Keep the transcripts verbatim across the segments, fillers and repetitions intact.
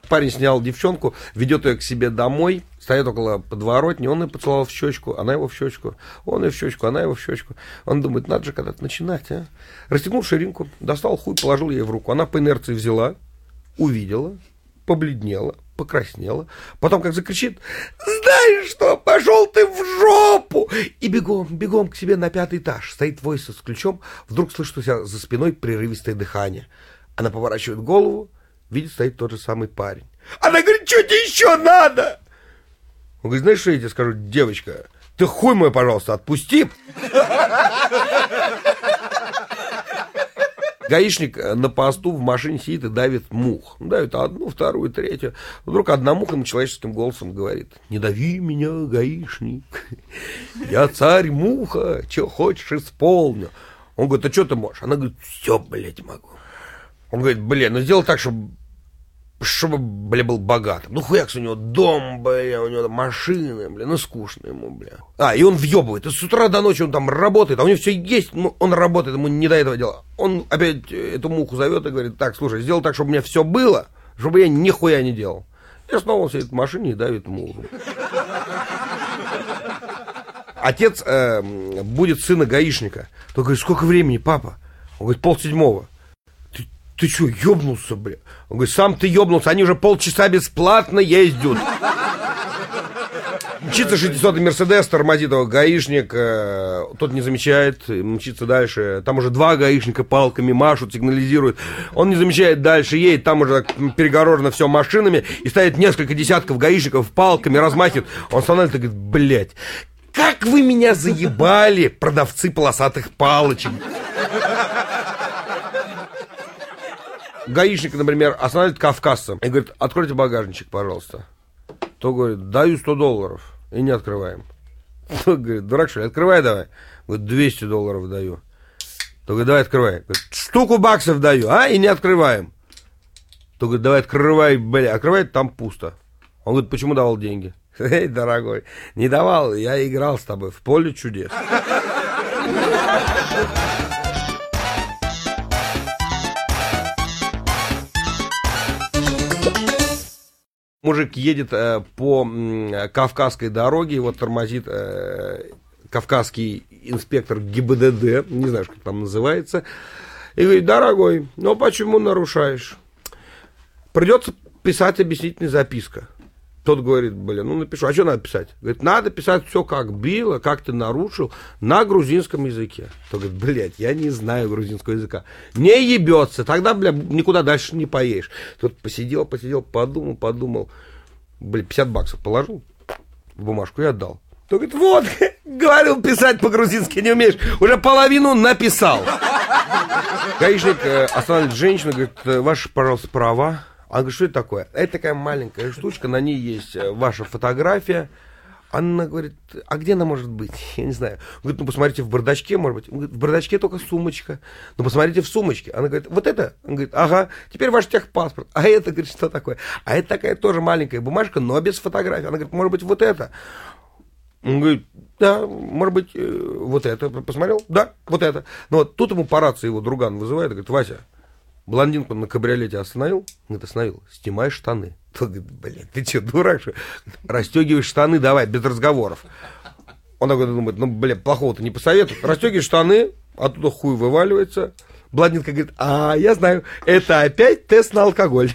парень снял девчонку, ведет ее к себе домой, стоит около подворотни, он ее поцеловал в щечку, она его в щечку, он ее в щечку, она его в щечку. Он думает, надо же когда-то начинать, а? Расстегнул ширинку, достал хуй, положил ей в руку. Она по инерции взяла, увидела, побледнела, покраснела. Потом как закричит, знаешь что, пошел ты в жопу! И бегом, бегом к себе на пятый этаж. Стоит Войса с ключом, вдруг слышит у себя за спиной прерывистое дыхание. Она поворачивает голову, видит, стоит тот же самый парень. Она говорит, что тебе еще надо? Он говорит, знаешь, что я тебе скажу, девочка? Ты хуй мой, пожалуйста, отпусти. Гаишник на посту в машине сидит и давит мух. Давит одну, вторую, третью. Вдруг одна муха ему человеческим голосом говорит, не дави меня, гаишник. Я царь-муха, что хочешь, исполню. Он говорит, а что ты можешь? Она говорит, все, блядь, могу. Он говорит, блин, ну сделай так, чтобы, чтобы, бля, был богатым. Ну хуякс у него дом, бля, у него машины, бля, ну скучно ему, бля. А, и он въебывает, и с утра до ночи он там работает, а у него все есть, ну, он работает, ему не до этого дела. Он опять эту муху зовет и говорит, так, слушай, сделай так, чтобы у меня все было, чтобы я нихуя не делал. И снова он сидит в машине и давит муху. Отец э, будет сына гаишника. Тот говорит, сколько времени, папа? Он говорит, полседьмого. Ты, ты что, ёбнулся, бля? Он говорит, сам ты ёбнулся, они уже полчаса бесплатно ездят. Мчится шестисотый Мерседес, тормозит его гаишник, э, тот не замечает, мчится дальше. Там уже два гаишника палками машут, сигнализируют. Он не замечает, дальше едет, там уже перегорожено все машинами, и стоит несколько десятков гаишников палками, размахивают. Он становится и говорит, блядь, как вы меня заебали, продавцы полосатых палочек. Гаишник, например, останавливает кавказца и говорит, откройте багажничек, пожалуйста. То говорит, даю сто долларов, и не открываем. То говорит, дурак что ли, открывай давай. Говорит, двести долларов даю. То говорит, давай открывай. Говорит, штуку баксов даю, а, и не открываем. То говорит, давай открывай, бля, открывает, там пусто. Он говорит, почему давал деньги? Эй, дорогой, не давал, я играл с тобой в поле чудес. Мужик едет э, по э, Кавказской дороге, его тормозит э, кавказский инспектор ГИБДД, не знаю, как там называется, и говорит, дорогой, ну почему нарушаешь? Придется писать объяснительная записка. Тот говорит, блин, ну напишу, а что надо писать? Говорит, надо писать все как было, как ты нарушил, на грузинском языке. Тот говорит, блядь, я не знаю грузинского языка. Не ебется, тогда, бля, никуда дальше не поедешь. Тот посидел, посидел, подумал, подумал, блин, пятьдесят баксов положил в бумажку и отдал. Тот говорит, вот, говорил, писать по-грузински не умеешь, уже половину написал. Гаишник э, останавливает женщину, говорит, ваши, пожалуйста, права. Она говорит, что это такое? Это такая маленькая штучка, на ней есть ваша фотография. Она говорит, а где она может быть? Я не знаю. Говорит, ну посмотрите в бардачке, может быть. Он говорит, в бардачке только сумочка. Ну посмотрите в сумочке. Она говорит, вот это? Он говорит, ага, теперь ваш техпаспорт. А это, говорит, что такое? А это такая тоже маленькая бумажка, но без фотографии. Она говорит, может быть, вот это? Он говорит, да, может быть, вот это. Посмотрел? Да, вот это. Ну вот тут ему по рации его друган вызывает и говорит, Вася, блондинку на кабриолете остановил? Говорит, остановил. Снимай штаны. Тот говорит, блядь, ты что, дурак, что? Расстегивай штаны, давай, без разговоров. Он такой думает, ну, блядь, плохого-то не посоветует. Расстегивай штаны, оттуда хуй вываливается. Блондинка говорит, а, я знаю, это опять тест на алкоголь.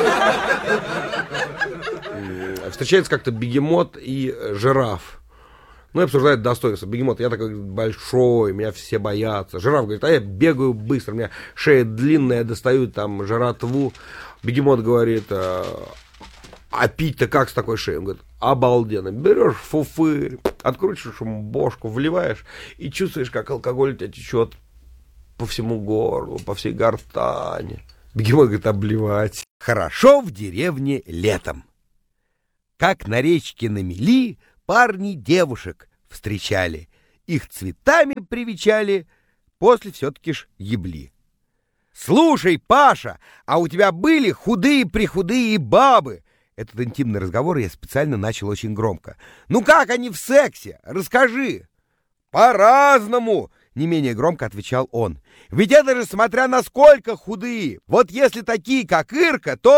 Встречается как-то бегемот и жираф. Ну, и обсуждают достоинства. Бегемот, я такой большой, меня все боятся. Жираф говорит, а я бегаю быстро, у меня шея длинная, достаю там жратву. Бегемот говорит, а пить-то как с такой шеей? Он говорит, обалденно. Берешь фуфырь, откручиваешь ему бошку, вливаешь и чувствуешь, как алкоголь у тебя течет по всему горлу, по всей гортани. Бегемот говорит, обливать. Хорошо в деревне летом. Как на речке на мели парни девушек встречали, их цветами привечали, после все-таки ж ебли. Слушай, Паша, а у тебя были худые-прихудые бабы? Этот интимный разговор я специально начал очень громко. Ну как они в сексе? Расскажи. По-разному, не менее громко отвечал он. Ведь это же смотря насколько худые. Вот если такие, как Ирка, то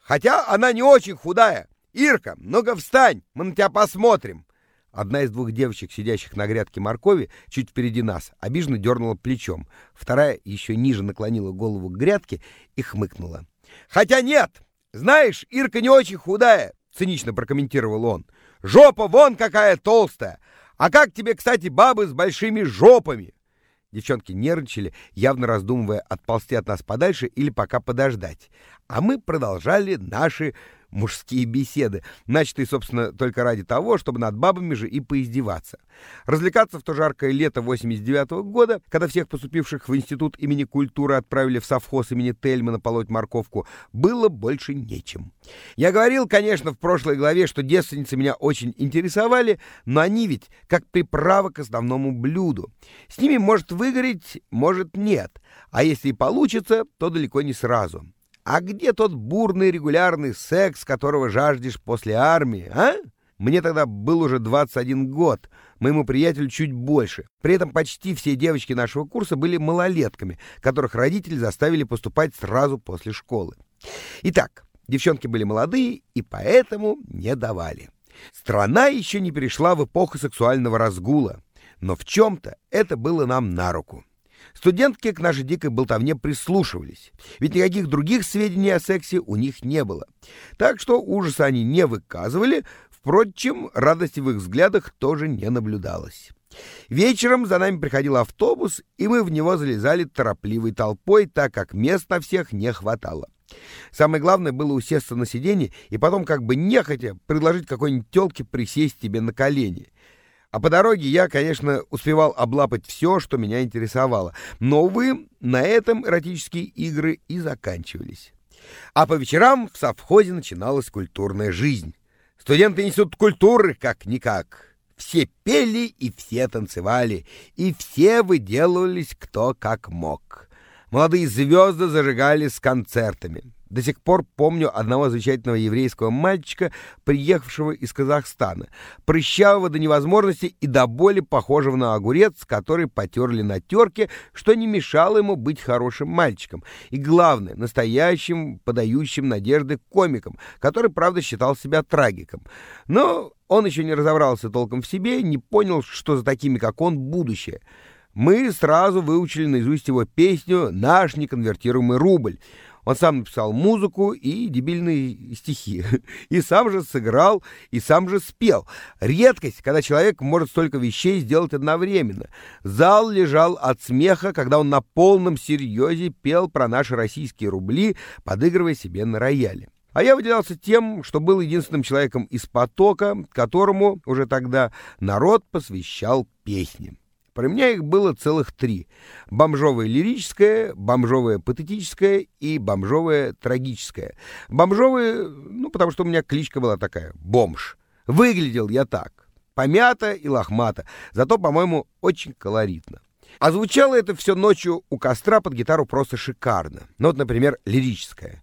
хотя она не очень худая. Ирка, ну-ка встань, мы на тебя посмотрим. Одна из двух девочек, сидящих на грядке моркови, чуть впереди нас, обиженно дернула плечом. Вторая еще ниже наклонила голову к грядке и хмыкнула. «Хотя нет! Знаешь, Ирка не очень худая!» — цинично прокомментировал он. «Жопа вон какая толстая! А как тебе, кстати, бабы с большими жопами?» Девчонки нервничали, явно раздумывая, отползти от нас подальше или пока подождать. А мы продолжали наши мужские беседы, начатые, собственно, только ради того, чтобы над бабами же и поиздеваться. Развлекаться в то жаркое лето восемьдесят девятого года, когда всех поступивших в Институт имени культуры отправили в совхоз имени Тельмана полоть морковку, было больше нечем. Я говорил, конечно, в прошлой главе, что девственницы меня очень интересовали, но они ведь как приправа к основному блюду. С ними может выгореть, может нет, а если и получится, то далеко не сразу. А где тот бурный регулярный секс, которого жаждешь после армии, а? Мне тогда был уже двадцать один год, моему приятелю чуть больше. При этом почти все девочки нашего курса были малолетками, которых родители заставили поступать сразу после школы. Итак, девчонки были молодые и поэтому не давали. Страна еще не перешла в эпоху сексуального разгула, но в чем-то это было нам на руку. Студентки к нашей дикой болтовне прислушивались, ведь никаких других сведений о сексе у них не было. Так что ужаса они не выказывали, впрочем, радости в их взглядах тоже не наблюдалось. Вечером за нами приходил автобус, и мы в него залезали торопливой толпой, так как мест на всех не хватало. Самое главное было усесться на сиденье и потом как бы нехотя предложить какой-нибудь тёлке присесть тебе на колени. А по дороге я, конечно, успевал облапать все, что меня интересовало. Но, увы, на этом эротические игры и заканчивались. А по вечерам в совхозе начиналась культурная жизнь. Студенты несут культуры как-никак. Все пели и все танцевали, и все выделывались кто как мог. Молодые звезды зажигали с концертами. До сих пор помню одного замечательного еврейского мальчика, приехавшего из Казахстана, прыщавого до невозможности и до боли похожего на огурец, который потерли на терке, что не мешало ему быть хорошим мальчиком. И главное, настоящим, подающим надежды комиком, который, правда, считал себя трагиком. Но он еще не разобрался толком в себе, не понял, что за такими, как он, будущее. Мы сразу выучили наизусть его песню «Наш неконвертируемый рубль». Он сам написал музыку и дебильные стихи. И сам же сыграл, и сам же спел. Редкость, когда человек может столько вещей сделать одновременно. Зал лежал от смеха, когда он на полном серьезе пел про наши российские рубли, подыгрывая себе на рояле. А я выделялся тем, что был единственным человеком из потока, которому уже тогда народ посвящал песни. Про меня их было целых три. Бомжовое лирическое, бомжовое патетическое и бомжовое трагическое. Бомжовое, ну, потому что у меня кличка была такая — Бомж. Выглядел я так. Помято и лохмато, зато, по-моему, очень колоритно. А звучало это все ночью у костра под гитару просто шикарно. Ну вот, например, лирическое.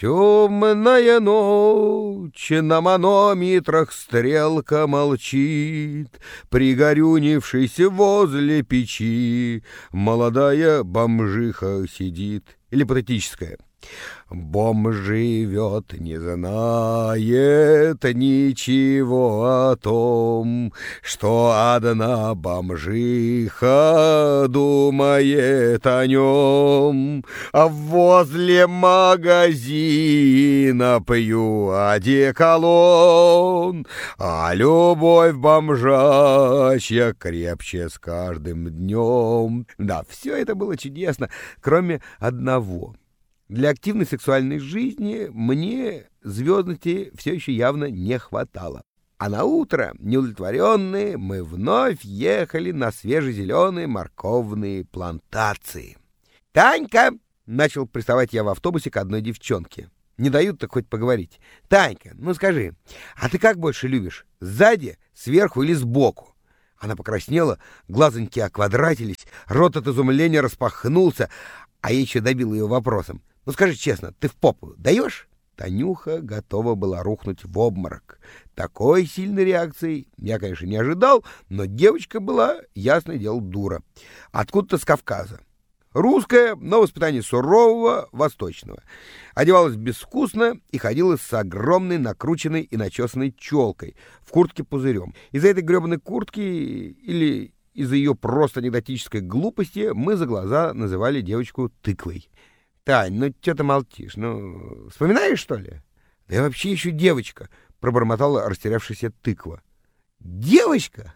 Темная ночь, на манометрах стрелка молчит, пригорюнившись возле печи, молодая бомжиха сидит. Или патетическое. Бомж живет, не знает ничего о том, что одна бомжиха думает о нем, а возле магазина пью одеколон, а любовь бомжачья крепче с каждым днем. Да, все это было чудесно, кроме одного. Для активной сексуальной жизни мне звездности все еще явно не хватало. А на утро, неудовлетворенные, мы вновь ехали на свежезеленые морковные плантации. «Танька!» — начал приставать я в автобусе к одной девчонке. Не дают так хоть поговорить. «Танька, ну скажи, а ты как больше любишь? Сзади, сверху или сбоку?» Она покраснела, глазоньки оквадратились, рот от изумления распахнулся, а я еще добил ее вопросом. «Ну скажи честно, ты в попу даешь?» Танюха готова была рухнуть в обморок. Такой сильной реакции я, конечно, не ожидал, но девочка была, ясное дело, дура. Откуда-то с Кавказа. Русская, но воспитание сурового, восточного. Одевалась безвкусно и ходила с огромной накрученной и начесанной челкой, в куртке пузырем. Из-за этой гребаной куртки или из-за ее просто анекдотической глупости мы за глаза называли девочку тыквой. «Тань, ну что ты молчишь? Ну, вспоминаешь, что ли?» «Да я вообще еще девочка», — пробормотала растерявшаяся тыква. «Девочка?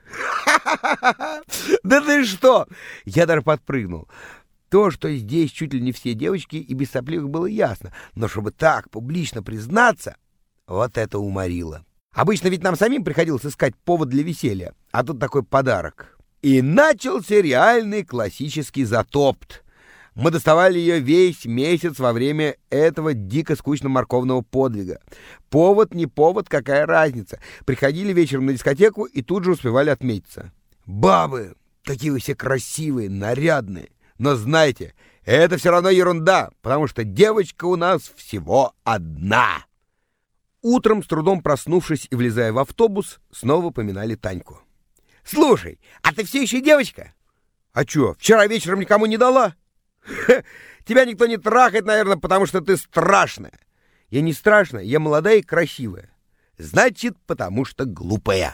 Да ты что?» Я даже подпрыгнул. То, что здесь чуть ли не все девочки, и без сопливых было ясно, но чтобы так публично признаться, вот это уморило. Обычно ведь нам самим приходилось искать повод для веселья, а тут такой подарок. И начался реальный классический затопт. Мы доставали ее весь месяц во время этого дико скучно-морковного подвига. Повод, не повод, какая разница. Приходили вечером на дискотеку и тут же успевали отметиться. Бабы, какие вы все красивые, нарядные. Но знайте, это все равно ерунда, потому что девочка у нас всего одна. Утром, с трудом проснувшись и влезая в автобус, снова поминали Таньку. «Слушай, а ты все еще девочка?» «А что, вчера вечером никому не дала?» Ха, «Тебя никто не трахает, наверное, потому что ты страшная». «Я не страшная, я молодая и красивая». «Значит, потому что глупая».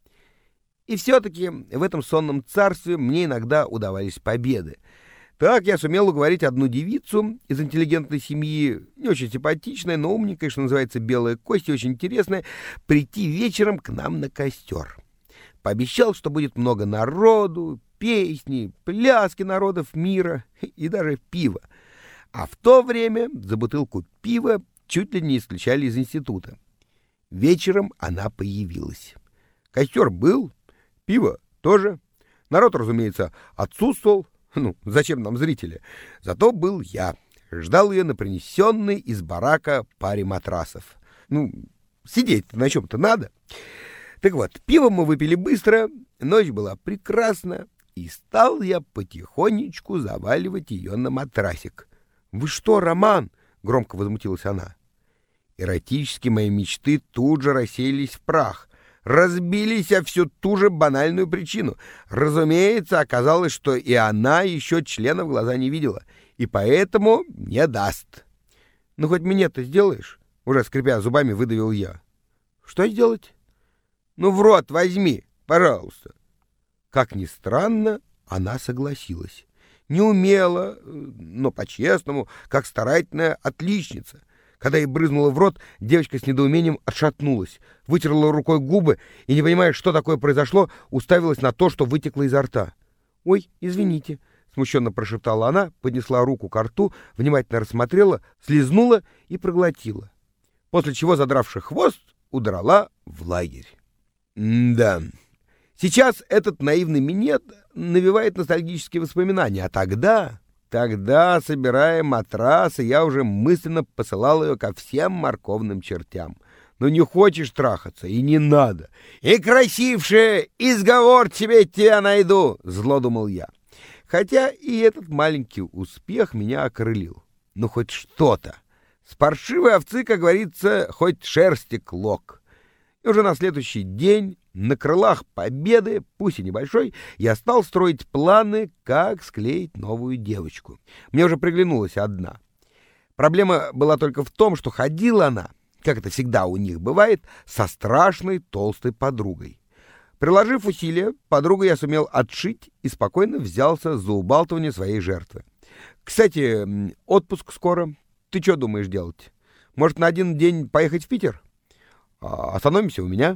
И все-таки в этом сонном царстве мне иногда удавались победы. Так я сумел уговорить одну девицу из интеллигентной семьи, не очень симпатичная, но умненькая, что называется, белая кость, и очень интересная, прийти вечером к нам на костер. Пообещал, что будет много народу, песни, пляски народов мира и даже пива. А в то время за бутылку пива чуть ли не исключали из института. Вечером она появилась. Костер был, пиво тоже. Народ, разумеется, отсутствовал. Ну, зачем нам зрители? Зато был я. Ждал ее на принесенной из барака паре матрасов. Ну, сидеть-то на чем-то надо. Так вот, пиво мы выпили быстро, ночь была прекрасна, и стал я потихонечку заваливать ее на матрасик. «Вы что, Роман?» — громко возмутилась она. Эротические мои мечты тут же рассеялись в прах. Разбились о всю ту же банальную причину. Разумеется, оказалось, что и она еще члена в глаза не видела, и поэтому не даст. «Ну, хоть минет-то сделаешь?» — уже скрипя зубами выдавил я. «Что сделать?» «Ну, в рот возьми, пожалуйста». Как ни странно, она согласилась. Не умела, но по-честному, как старательная отличница. Когда ей брызнула в рот, девочка с недоумением отшатнулась, вытерла рукой губы и, не понимая, что такое произошло, уставилась на то, что вытекло изо рта. «Ой, извините», — смущенно прошептала она, поднесла руку ко рту, внимательно рассмотрела, слезнула и проглотила. После чего, задравши хвост, удрала в лагерь. М-да. Сейчас этот наивный минет навевает ностальгические воспоминания, а тогда... Тогда, собирая матрасы, я уже мысленно посылал ее ко всем морковным чертям. Ну не хочешь трахаться, и не надо. И красившая, изговор тебе тебя найду, зло думал я. Хотя и этот маленький успех меня окрылил. Ну хоть что-то. С паршивой овцы, как говорится, хоть шерсти клок. И уже на следующий день, на крылах победы, пусть и небольшой, я стал строить планы, как склеить новую девочку. Мне уже приглянулась одна. Проблема была только в том, что ходила она, как это всегда у них бывает, со страшной толстой подругой. Приложив усилия, подругу я сумел отшить и спокойно взялся за убалтывание своей жертвы. Кстати, отпуск скоро. Ты что думаешь делать? Может, на один день поехать в Питер? Остановимся у меня.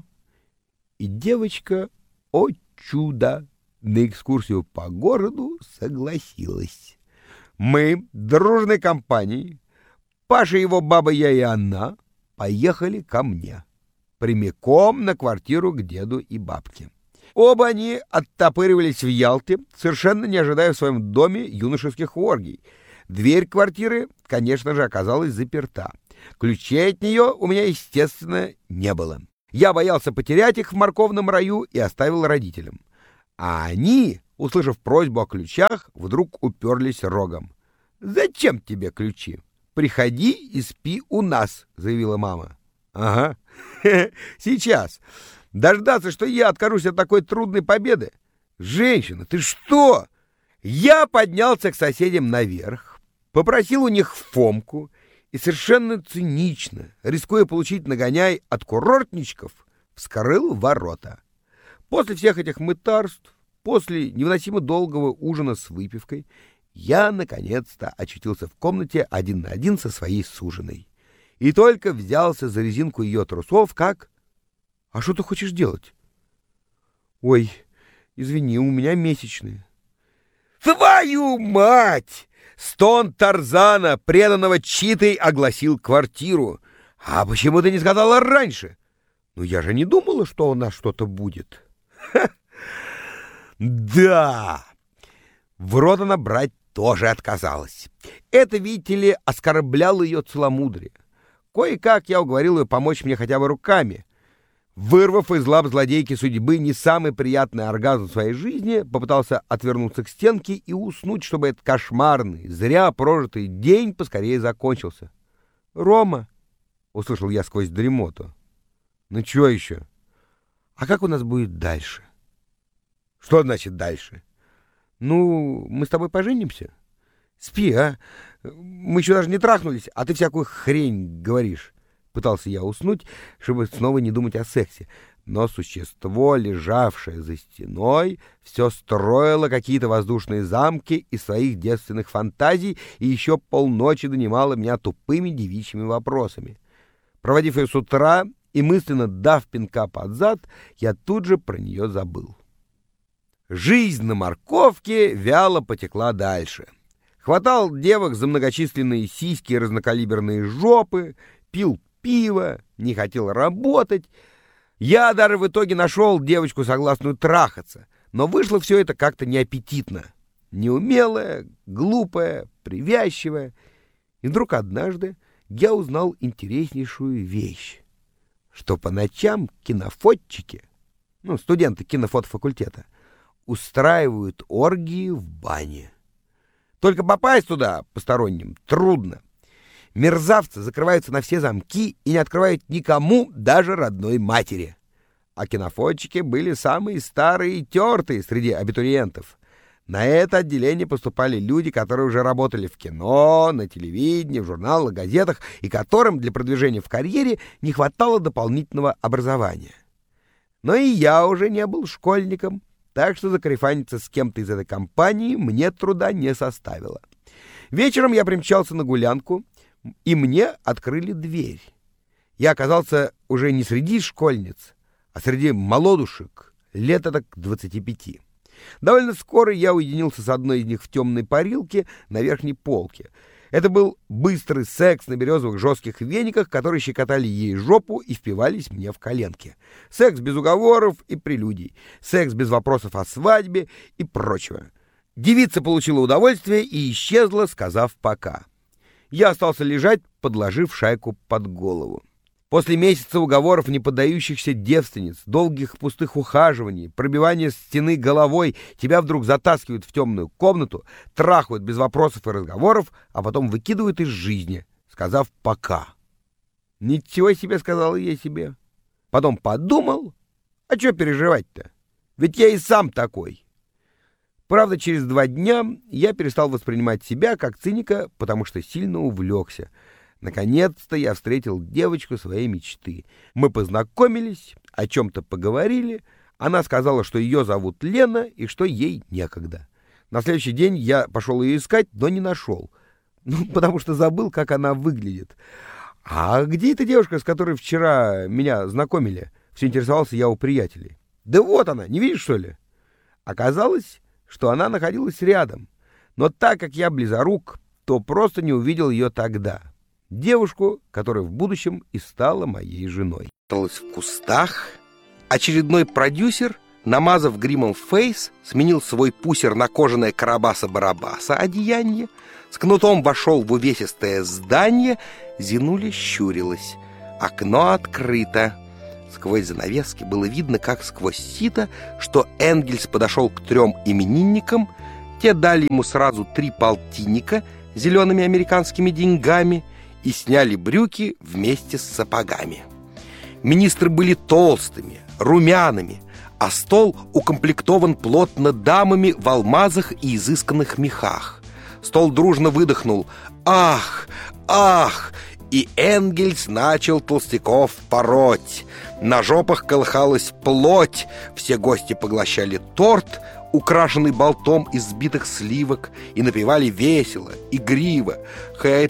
И девочка, о чудо, на экскурсию по городу согласилась. Мы, дружной компанией, Паша, его баба, я и она, поехали ко мне. Прямиком на квартиру к деду и бабке. Оба они оттопыривались в Ялте, совершенно не ожидая в своем доме юношеских оргий. Дверь квартиры, конечно же, оказалась заперта. Ключей от нее у меня, естественно, не было. Я боялся потерять их в морковном раю и оставил родителям. А они, услышав просьбу о ключах, вдруг уперлись рогом. «Зачем тебе ключи? Приходи и спи у нас», — заявила мама. «Ага, сейчас. Дождаться, что я откажусь от такой трудной победы? Женщина, ты что? Я поднялся к соседям наверх, попросил у них фомку и совершенно цинично, рискуя получить нагоняй от курортничков, вскрыл ворота. После всех этих мытарств, после невыносимо долгого ужина с выпивкой, я наконец-то очутился в комнате один на один со своей суженой. И только взялся за резинку ее трусов, как... «А что ты хочешь делать?» «Ой, извини, у меня месячные». «Твою мать!» Стон Тарзана, преданного читой, огласил квартиру. «А почему ты не сказала раньше?» «Ну, я же не думала, что у нас что-то будет». Ха. «Да!» В рот она брать тоже отказалась. Это, видите ли, оскорбляло ее целомудрие. Кое-как я уговорил ее помочь мне хотя бы руками. Вырвав из лап злодейки судьбы не самый приятный оргазм в своей жизни, попытался отвернуться к стенке и уснуть, чтобы этот кошмарный, зря прожитый день поскорее закончился. «Рома!» — услышал я сквозь дремоту. «Ну чего еще? А как у нас будет дальше?» «Что значит дальше?» «Ну, мы с тобой поженимся?» «Спи, а? Мы еще даже не трахнулись, а ты всякую хрень говоришь». Пытался я уснуть, чтобы снова не думать о сексе, но существо, лежавшее за стеной, все строило какие-то воздушные замки из своих девственных фантазий и еще полночи донимало меня тупыми девичьими вопросами. Проводив ее с утра и мысленно дав пинка под зад, я тут же про нее забыл. Жизнь на морковке вяло потекла дальше. Хватал девок за многочисленные сиськи и разнокалиберные жопы, пил пиво, не хотел работать. Я даже в итоге нашел девочку, согласную трахаться, но вышло все это как-то неаппетитно. Неумелая, глупая, привязчивая. И вдруг однажды я узнал интереснейшую вещь, что по ночам кинофотчики, ну, студенты кинофотофакультета, устраивают оргии в бане. Только попасть туда посторонним трудно. Мерзавцы закрываются на все замки и не открывают никому, даже родной матери. А кинофотчики были самые старые и тертые среди абитуриентов. На это отделение поступали люди, которые уже работали в кино, на телевидении, в журналах, газетах, и которым для продвижения в карьере не хватало дополнительного образования. Но и я уже не был школьником, так что закарифаниться с кем-то из этой компании мне труда не составило. Вечером я примчался на гулянку, и мне открыли дверь. Я оказался уже не среди школьниц, а среди молодушек, лет так двадцати пяти. Довольно скоро я уединился с одной из них в темной парилке на верхней полке. Это был быстрый секс на березовых жестких вениках, которые щекотали ей жопу и впивались мне в коленки. Секс без уговоров и прелюдий. Секс без вопросов о свадьбе и прочего. Девица получила удовольствие и исчезла, сказав «пока». Я остался лежать, подложив шайку под голову. После месяца уговоров не поддающихся девственниц, долгих пустых ухаживаний, пробивания стены головой, тебя вдруг затаскивают в темную комнату, трахают без вопросов и разговоров, а потом выкидывают из жизни, сказав «пока». Ничего себе, сказал я себе. Потом подумал, а что переживать-то? Ведь я и сам такой. Правда, через два дня я перестал воспринимать себя как циника, потому что сильно увлекся. Наконец-то я встретил девочку своей мечты. Мы познакомились, о чем-то поговорили. Она сказала, что ее зовут Лена и что ей некогда. На следующий день я пошел ее искать, но не нашел. Ну, потому что забыл, как она выглядит. «А где эта девушка, с которой вчера меня знакомили?» Все интересовался я у приятелей. «Да вот она, не видишь, что ли?» Оказалось, что она находилась рядом. Но так как я близорук, то просто не увидел ее тогда. Девушку, которая в будущем и стала моей женой. В кустах очередной продюсер, намазав гримом фейс, сменил свой пусер на кожаное Карабаса-Барабаса одеяние, с кнутом вошел в увесистое здание, Зинуля щурилась. Окно открыто. Сквозь занавески было видно, как сквозь сито, что Энгельс подошел к трем именинникам. Те дали ему сразу три полтинника зелеными американскими деньгами и сняли брюки вместе с сапогами. Министры были толстыми, румяными, а стол укомплектован плотно дамами в алмазах и изысканных мехах. Стол дружно выдохнул: «Ах! Ах!» И Энгельс начал толстяков пороть. На жопах колыхалась плоть. Все гости поглощали торт, украшенный болтом из сбитых сливок, и напевали весело, игриво.